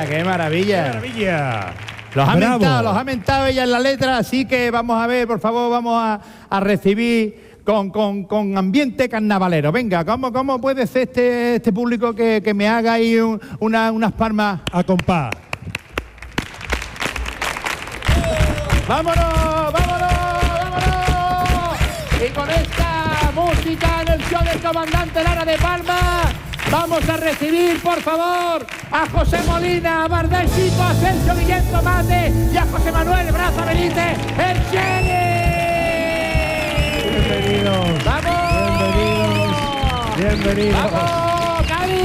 qué maravilla. ¡Qué maravilla! Los ha mentado ella en la letra, así que vamos a ver, por favor, vamos a recibir con ambiente carnavalero. Venga, ¿cómo puede ser este público que me haga ahí unas palmas? A compás. ¡Vámonos, vámonos, vámonos! Y con esta música en el show del comandante Lara de Palma, vamos a recibir, por favor, a José Molina, a Bardel Chico, a Sergio Guillén Tomate y a José Manuel Braza Benítez, el Cheri. Bienvenidos. ¡Vamos! Bienvenidos. ¡Vamos, Cádiz!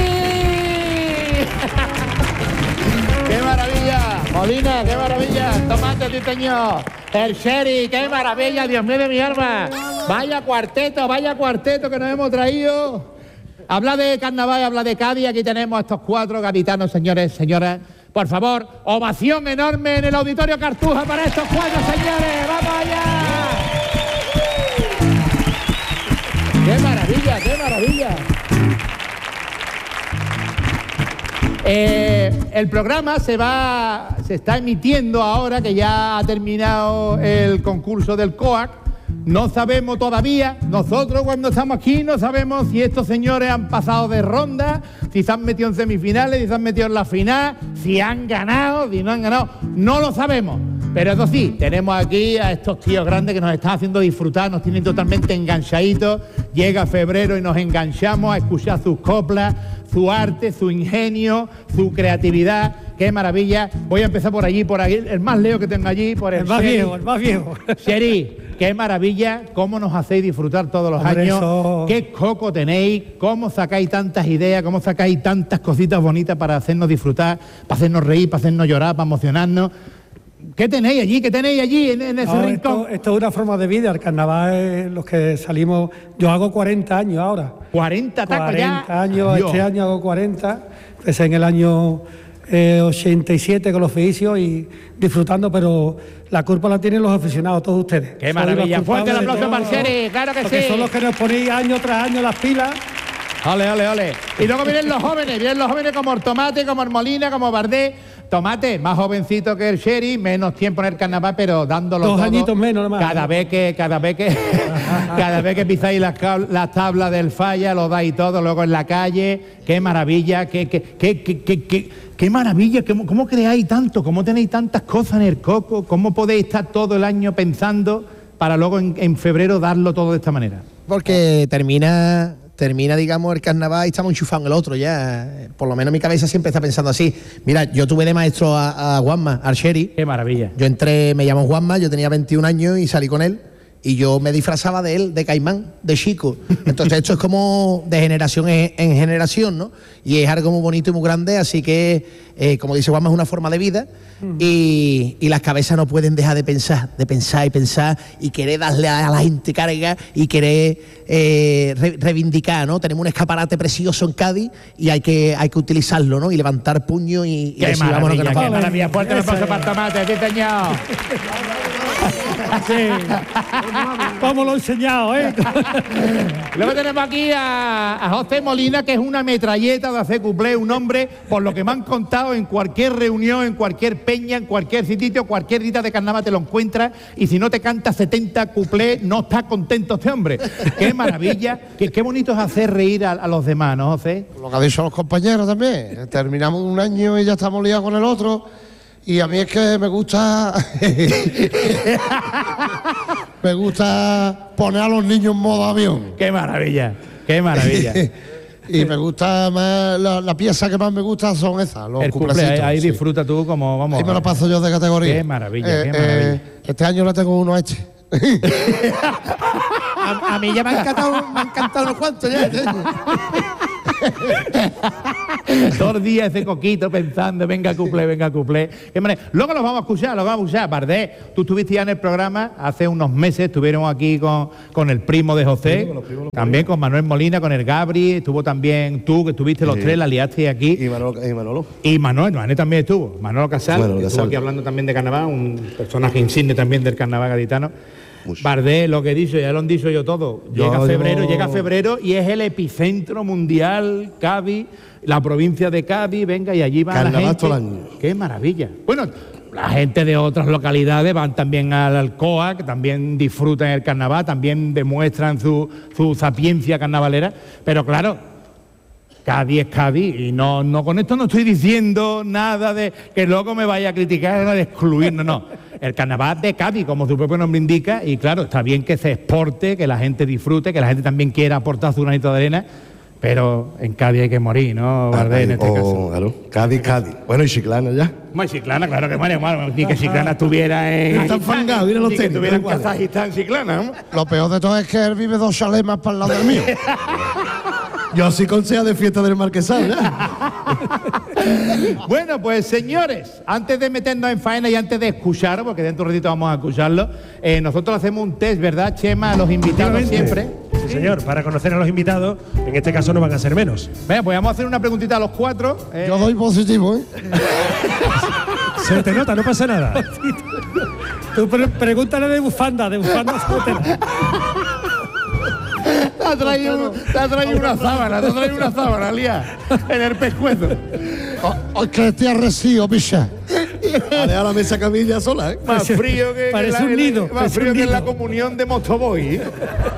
¡Qué maravilla! Molina, qué maravilla. Tomate Titeño, el Cheri, qué maravilla, Dios mío de mi alma. Vaya cuarteto que nos hemos traído. Habla de carnaval, habla de Cádiz. Aquí tenemos a estos 4 gaditanos, señores, señoras. Por favor, ovación enorme en el Auditorio Cartuja para estos 4 señores. ¡Vamos allá! ¡Qué maravilla, qué maravilla! El programa se está emitiendo ahora que ya ha terminado el concurso del COAC. No sabemos todavía, nosotros cuando estamos aquí no sabemos si estos señores han pasado de ronda, si se han metido en semifinales, si se han metido en la final, si han ganado, si no han ganado, no lo sabemos. Pero eso sí, tenemos aquí a estos tíos grandes que nos están haciendo disfrutar, nos tienen totalmente enganchaditos. Llega febrero y nos enganchamos a escuchar sus coplas, su arte, su ingenio, su creatividad. ¡Qué maravilla! Voy a empezar por allí, el más leo que tengo allí, por el más viejo, el más viejo. Cheri, qué maravilla, cómo nos hacéis disfrutar todos los años, qué coco tenéis, cómo sacáis tantas ideas, cómo sacáis tantas cositas bonitas para hacernos disfrutar, para hacernos reír, para hacernos llorar, para emocionarnos. ¿Qué tenéis allí? ¿Qué tenéis allí en ese rincón? Esto es una forma de vida. El carnaval es los que salimos. Yo hago 40 años ahora. 40 tacos ya. 40 años, Dios. Este año hago 40. Empecé en el año 87 con los oficios y disfrutando, pero la culpa la tienen los aficionados, todos ustedes. ¡Qué maravilla! Fuerte el aplauso para Cheri, claro que sí. Son los que nos ponéis año tras año las pilas. Ole, ole, ole. Y luego vienen los jóvenes como el Tomate, como el Molina, como Bardé. Tomate, más jovencito que el Cheri, menos tiempo en el carnaval, pero dándolo 2 todo. añitos menos nomás. Cada vez que pisáis las tablas del falla, lo dais todo, luego en la calle. ¡Qué maravilla! ¡Qué maravilla! ¿Cómo creáis tanto? ¿Cómo tenéis tantas cosas en el coco? ¿Cómo podéis estar todo el año pensando para luego en febrero darlo todo de esta manera? Porque termina, digamos, el carnaval y estamos enchufados en el otro ya. Por lo menos mi cabeza siempre está pensando así. Mira, yo tuve de maestro a Juanma, al Cheri. ¡Qué maravilla! Yo me llamo Juanma, yo tenía 21 años y salí con él. Y yo me disfrazaba de él, de Caimán, de chico. Entonces esto es como de generación en generación, ¿no? Y es algo muy bonito y muy grande, así que, como dice Juanma, es una forma de vida. Y las cabezas no pueden dejar de pensar y querer darle a la gente carga y querer reivindicar, ¿no? Tenemos un escaparate precioso en Cádiz y hay que utilizarlo, ¿no? Y levantar puño y ¡qué decir, maravilla, vámonos, qué maravilla! Fuerte el aplauso para Tomate, Titeño. Sí. Como lo he enseñado, ¿eh? Luego tenemos aquí a José Molina, que es una metralleta de hacer cuplé, un hombre, por lo que me han contado, en cualquier reunión, en cualquier peña, en cualquier sitio, cualquier día de carnaval te lo encuentras, y si no te canta 70 cuplés, no está contento este hombre. ¡Qué maravilla! Qué bonito es hacer reír a los demás, ¿no, José? Lo que han dicho los compañeros también. Terminamos un año y ya estamos liados con el otro. Y a mí es que me gusta poner a los niños en modo avión. ¡Qué maravilla! ¡Qué maravilla! Y me gusta más, la pieza que más me gusta son esas, los cuplecitos. Ahí sí. Disfruta tú como, vamos. Ahí me lo paso yo de categoría. ¡Qué maravilla, qué maravilla! Este año le tengo uno a este. a mí ya me han encantado unos cuantos ya. Todos los días ese coquito pensando, venga cuplé. Luego los vamos a escuchar, Bardé, tú estuviste ya en el programa hace unos meses, estuvieron aquí con el primo de José, también con Manuel Molina, con el Gabri, estuvo también tú, que estuviste los tres, la liaste aquí. Y Manuel también estuvo, Manolo Casal, que estuvo aquí hablando también de carnaval, un personaje insigne también del carnaval gaditano. mucho. Bardé, lo que he dicho, ya lo han dicho yo todo. Llega febrero y es el epicentro mundial, Cádiz, la provincia de Cádiz, venga, y allí va la Carnaval gente. todo el año. ¡Qué maravilla! Bueno, la gente de otras localidades van también al Alcoa, que también disfrutan el carnaval, también demuestran su sapiencia carnavalera, pero claro, Cádiz es Cádiz, y no con esto no estoy diciendo nada de que luego me vaya a criticar, de excluir, no. El carnaval de Cádiz, como su propio nombre indica, y claro, está bien que se exporte, que la gente disfrute, que la gente también quiera aportar su granito de arena, pero en Cádiz hay que morir, ¿no, Bardé, en este caso? Claro, Cádiz. Bueno, y Chiclana ya. Bueno, Chiclana, claro que muere, ni que Chiclana estuviera en... Está enfangado, mira los ni que tenis, estuviera en igual. Kazajistán, Chiclana, ¿no? Lo peor de todo es que él vive 2 chalés más para el lado del mío. Yo sí consejo de fiesta del Marquesado, ya. Bueno, pues señores, antes de meternos en faena y antes de escuchar, porque dentro de un ratito vamos a escucharlo, nosotros hacemos un test, ¿verdad, Chema? A los invitados siempre. Sí, señor, para conocer a los invitados, en este caso no van a ser menos. Venga, pues vamos a hacer una preguntita a los 4. Yo doy positivo, ¿eh? Se te nota, no pasa nada. Tú pregúntale de bufanda suétela. Te ha traído una sábana, Lía, en el pescuezo. Es que estoy arrecido, picha. A dejar la mesa camilla sola, ¿eh? Más frío que Parece un nido. Más frío que en la comunión de Mostoboy, ¿eh?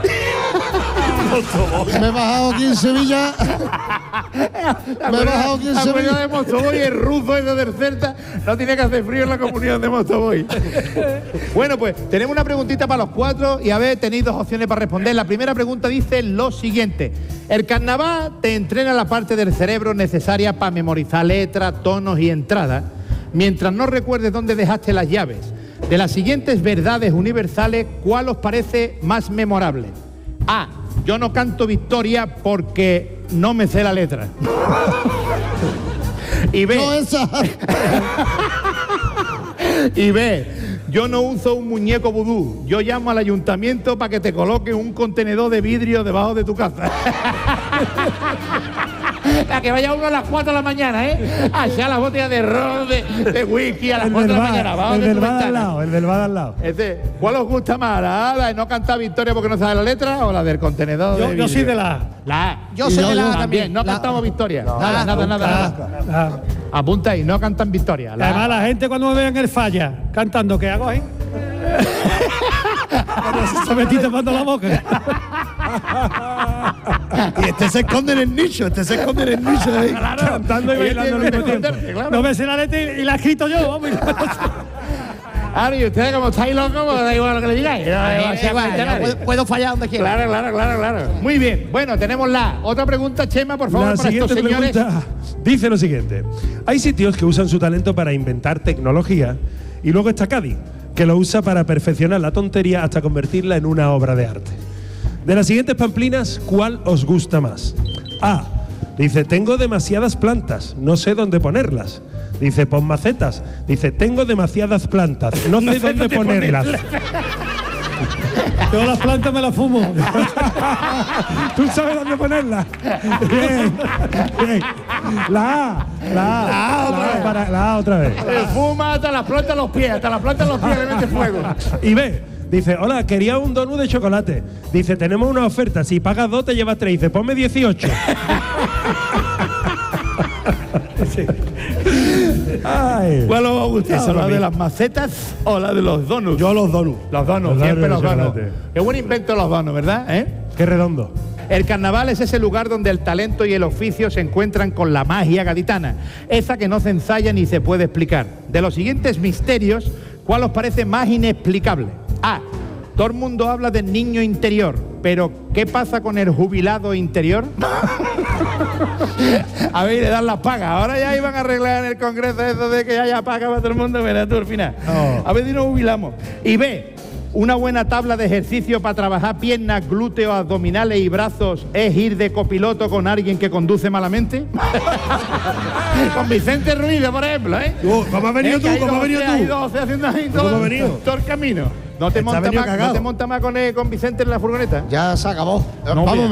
Me he bajado aquí en Sevilla. Me he bajado aquí en La Sevilla. comunidad de Mostoboy es ruso, ese del Celta. No tiene que hacer frío en la comunión de Mostoboy. Bueno, pues tenemos una preguntita para los 4 y a ver, tenéis 2 opciones para responder. La primera pregunta dice lo siguiente. El carnaval te entrena la parte del cerebro necesaria para memorizar letras, tonos y entradas, mientras no recuerdes dónde dejaste las llaves. De las siguientes verdades universales, ¿cuál os parece más memorable? A. Yo no canto victoria porque no me sé la letra. Y B. No, esa. Y B. Yo no uso un muñeco vudú. Yo llamo al ayuntamiento para que te coloque un contenedor de vidrio debajo de tu casa. A que vaya uno a las 4 de la mañana, ¿eh? Allá las botellas de ron, de whisky a las 4 de la mañana. Abajo El de tu del bar al ventana. lado, el del bar al lado. ¿Cuál os gusta más? ¿La de no cantar victoria porque no sabe la letra o la del contenedor de vidrio? Yo soy de la La A. Yo soy de la A también. No La- cantamos victoria. Nada. Apunta ahí, no cantan victoria. La A. Además, la gente cuando me vean el falla cantando, ¿qué hago ahí? Se me está tapando la boca. Y este se esconde en el nicho, de ahí. Cantando y bailando al mismo tiempo. No me sé la letra y la he escrito yo, vamos. Ahora, y ustedes como estáis locos, pues da igual lo que le digáis. Puedo fallar donde quiera. Claro. Muy bien. Bueno, tenemos otra pregunta, Chema, por favor, La para estos siguiente señores. pregunta dice lo siguiente. Hay sitios que usan su talento para inventar tecnología y luego está Cádiz, que lo usa para perfeccionar la tontería hasta convertirla en una obra de arte. De las siguientes pamplinas, ¿cuál os gusta más? A. Dice, tengo demasiadas plantas, no sé dónde ponerlas. Dice, pon macetas. Dice, tengo demasiadas plantas, no sé dónde ponerlas. Todas las plantas me las fumo. ¿Tú sabes dónde ponerlas? Bien. La A otra vez. Fuma hasta las plantas los pies, le mete fuego. Y B. Dice, hola, quería un donut de chocolate. Dice, tenemos una oferta, si pagas 2 te llevas 3. Dice, ponme 18. Ay. ¿Cuál os ha gustado? Eso ¿La lo de vi. las macetas o la de los donuts? Yo los donuts. Los donuts, Los siempre donuts los de donuts. chocolate. Qué buen invento los donuts, ¿verdad? Qué redondo. El carnaval es ese lugar donde el talento y el oficio se encuentran con la magia gaditana, esa que no se ensaya ni se puede explicar. De los siguientes misterios, ¿cuál os parece más inexplicable? A. Todo el mundo habla del niño interior, pero ¿qué pasa con el jubilado interior? A ver, le dan las pagas. Ahora ya iban a arreglar en el Congreso eso de que haya paga para todo el mundo, verás tú al final. Oh. A ver si nos jubilamos. Y B. Una buena tabla de ejercicio para trabajar piernas, glúteos, abdominales y brazos es ir de copiloto con alguien que conduce malamente. Con Vicente Ruiz, por ejemplo, ¿eh? ¿Cómo has venido tú? ¿Cómo has venido Hay tú? 12 haciendo ahí ¿Cómo todo, has venido? todo el camino. ¿No te Está montas venido más, cagado. con Vicente en la furgoneta? Ya se acabó. No, Vamos, bien.